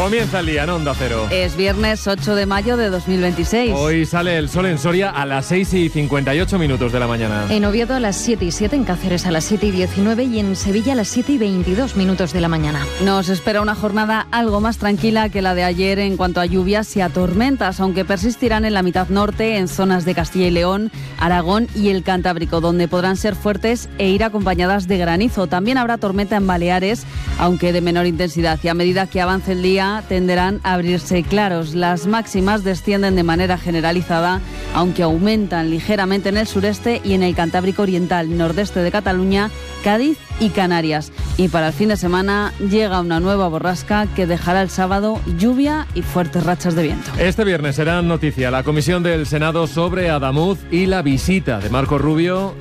Comienza el día en Onda Cero. Es viernes 8 de mayo de 2026. Hoy sale el sol en Soria a las 6:58 de la mañana. En Oviedo a las 7:07, en Cáceres a las 7:19 y en Sevilla a las 7:22 de la mañana. Nos espera una jornada algo más tranquila que la de ayer en cuanto a lluvias y a tormentas, aunque persistirán en la mitad norte, en zonas de Castilla y León, Aragón y el Cantábrico, donde podrán ser fuertes e ir acompañadas de granizo. También habrá tormenta en Baleares, aunque de menor intensidad, y a medida que avance el día tenderán a abrirse claros. Las máximas descienden de manera generalizada, aunque aumentan ligeramente en el sureste y en el Cantábrico Oriental, nordeste de Cataluña, Cádiz y Canarias. Y para el fin de semana llega una nueva borrasca que dejará el sábado lluvia y fuertes rachas de viento. Este viernes será noticia la comisión del Senado sobre Adamuz y la visita de Marco Rubio